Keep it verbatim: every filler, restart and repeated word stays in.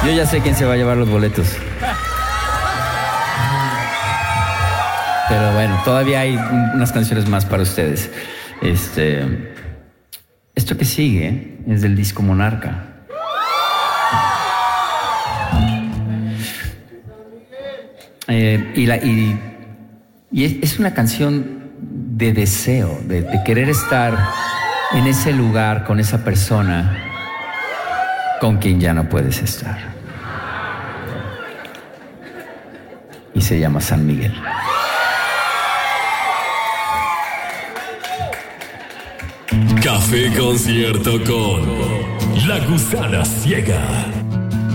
Yo ya sé quién se va a llevar los boletos. Pero bueno, todavía hay unas canciones más para ustedes. Este, esto que sigue es del disco Monarca. Eh, y, la, y, y es, es una canción de deseo, de, de querer estar en ese lugar con esa persona con quien ya no puedes estar. Y se llama San Miguel. Café Concierto con La Gusana Ciega.